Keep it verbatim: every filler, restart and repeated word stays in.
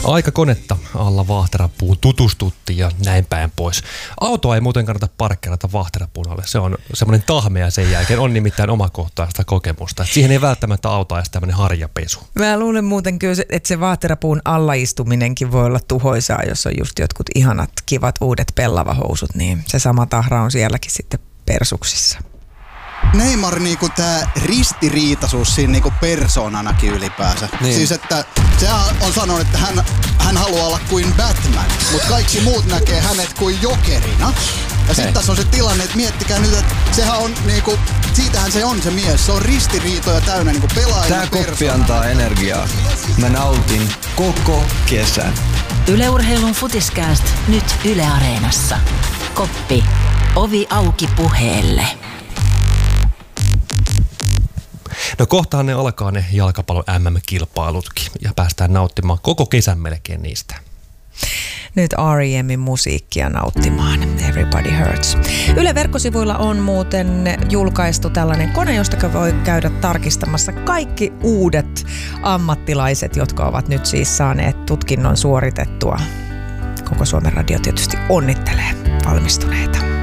Aikakonetta alla Vahterapuun tutustuttiin ja näin päin pois. Autoa ei muuten kannata parkkeerata Vahterapuun alle. Se on semmoinen tahmea sen jälkeen. On nimittäin omakohtaista kokemusta. Et siihen ei välttämättä auta edes tämmöinen harjapesu. Mä luulen muuten kyllä, että se Vahterapuun alla istuminenkin voi olla tuhoisaa, jos on just jotkut ihanat, kivat uudet pellavahousut. Niin se sama tahra on sielläkin sitten persuksissa. Neymar niinku tää ristiriitaisuus siinä niinku persoonanakin ylipäänsä. Niin. Siis että se on sanonut, että hän, hän haluaa olla kuin Batman, mutta kaikki muut näkee hänet kuin jokerina. Ja sitten tässä on se tilanne, että miettikää nyt, että sehän on niinku, siitähän se on se mies. Se on ristiriitoja täynnä niinku pelaajana. Tää koppi antaa energiaa. Mä nautin koko kesän. Yle Urheilun Futiskääst nyt Yle Areenassa. Koppi. Ovi auki puheelle. No kohtaan ne alkaa ne jalkapallon M M-kilpailutkin ja päästään nauttimaan koko kesän melkein niistä. Nyt R E M:n musiikkia nauttimaan. Everybody Hurts. Yle verkkosivuilla on muuten julkaistu tällainen kone, josta voi käydä tarkistamassa kaikki uudet ammattilaiset, jotka ovat nyt siis saaneet tutkinnon suoritettua. Koko Suomen Radio tietysti onnittelee valmistuneita.